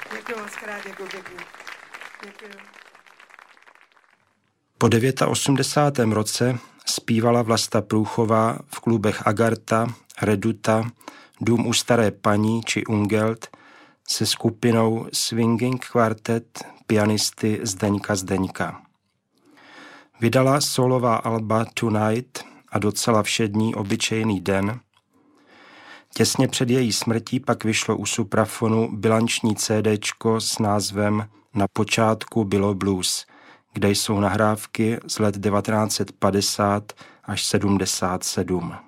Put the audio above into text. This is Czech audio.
Děkuji moc krát, děkuji pěkně. Děkuji. Po 89. roce zpívala Vlasta Průchová v klubech Agarta, Reduta, Dům u staré paní či Ungelt se skupinou Swinging Quartet pianisty Zdeňka. Vydala solová alba Tonight a Docela všední obyčejný den. Těsně před její smrtí pak vyšlo u Suprafonu bilanční CDčko s názvem Na počátku bylo blues, kde jsou nahrávky z let 1950 až 77.